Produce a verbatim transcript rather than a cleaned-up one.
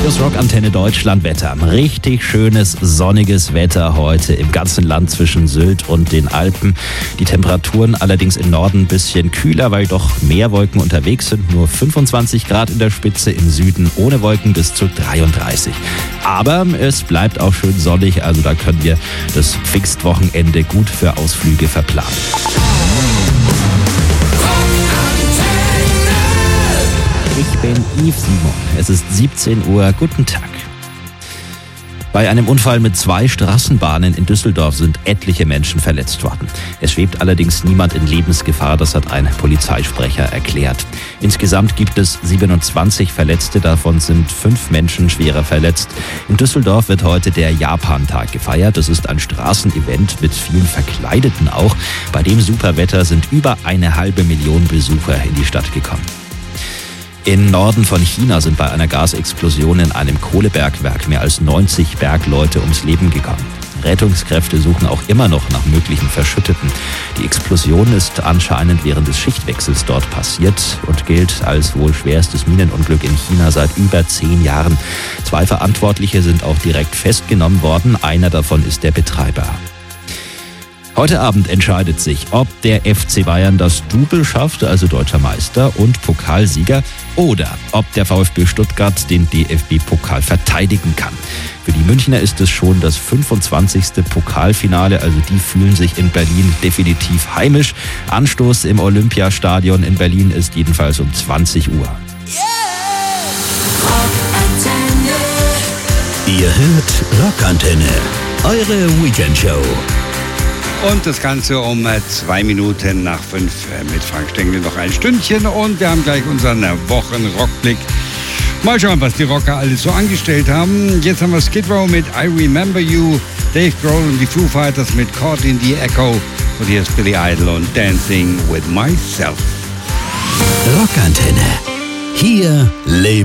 Das Rockantenne Deutschland Wetter. Richtig schönes, sonniges Wetter heute im ganzen Land zwischen Sylt und den Alpen. Die Temperaturen allerdings im Norden ein bisschen kühler, weil doch mehr Wolken unterwegs sind. Nur fünfundzwanzig Grad in der Spitze, im Süden ohne Wolken bis zu dreiunddreißig. Aber es bleibt auch schön sonnig, also da können wir das Pfingstwochenende gut für Ausflüge verplanen. Ich bin Yves Simon. Es ist siebzehn Uhr. Guten Tag. Bei einem Unfall mit zwei Straßenbahnen in Düsseldorf sind etliche Menschen verletzt worden. Es schwebt allerdings niemand in Lebensgefahr, das hat ein Polizeisprecher erklärt. Insgesamt gibt es siebenundzwanzig Verletzte, davon sind fünf Menschen schwerer verletzt. In Düsseldorf wird heute der Japantag gefeiert. Das ist ein Straßenevent mit vielen Verkleideten auch. Bei dem Superwetter sind über eine halbe Million Besucher in die Stadt gekommen. Im Norden von China sind bei einer Gasexplosion in einem Kohlebergwerk mehr als neunzig Bergleute ums Leben gekommen. Rettungskräfte suchen auch immer noch nach möglichen Verschütteten. Die Explosion ist anscheinend während des Schichtwechsels dort passiert und gilt als wohl schwerstes Minenunglück in China seit über zehn Jahren. Zwei Verantwortliche sind auch direkt festgenommen worden. Einer davon ist der Betreiber. Heute Abend entscheidet sich, ob der F C Bayern das Double schafft, also deutscher Meister und Pokalsieger, oder ob der VfB Stuttgart den D F B-Pokal verteidigen kann. Für die Münchner ist es schon das fünfundzwanzigste Pokalfinale, also die fühlen sich in Berlin definitiv heimisch. Anstoß im Olympiastadion in Berlin ist jedenfalls um zwanzig Uhr. Ihr hört Rockantenne, eure Weekendshow. Und das Ganze um zwei Minuten nach fünf mit Frank Stengel noch ein Stündchen. Und wir haben gleich unseren Wochenrockblick. Mal schauen, was die Rocker alles so angestellt haben. Jetzt haben wir Skid Row mit I Remember You, Dave Grohl und die Foo Fighters mit Caught in the Echo. Und hier ist Billy Idol und Dancing with Myself. Rockantenne. Hier lebt